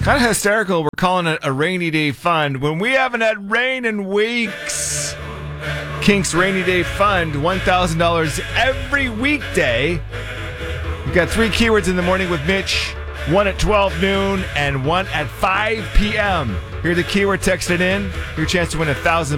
Kind of hysterical. We're calling it a rainy day fund when we haven't had rain in weeks. Kink's Rainy Day Fund, $1,000 every weekday. We've got 3 keywords in the morning with Mitch, one at 12 noon and one at 5 p.m. Here's the keyword, text it in. Your chance to win $1,000